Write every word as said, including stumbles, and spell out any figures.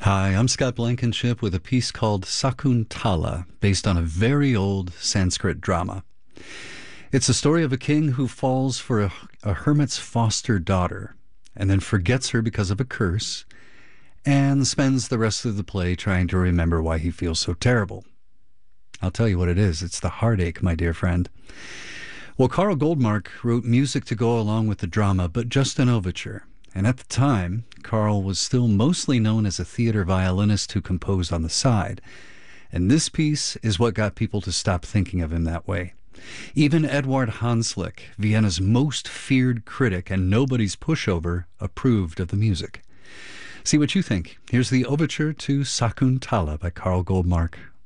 Hi, I'm Scott Blankenship with a piece called Sakuntala, based on a very old Sanskrit drama. It's the story of a king who falls for a, a hermit's foster daughter and then forgets her because of a curse and spends the rest of the play trying to remember why he feels so terrible. I'll tell you what it is. It's the heartache, my dear friend. Well, Carl Goldmark wrote music to go along with the drama, but just an overture. And at the time, Carl was still mostly known as a theater violinist who composed on the side. And this piece is what got people to stop thinking of him that way. Even Eduard Hanslick, Vienna's most feared critic and nobody's pushover, approved of the music. See what you think. Here's the overture to Sakuntala by Carl Goldmark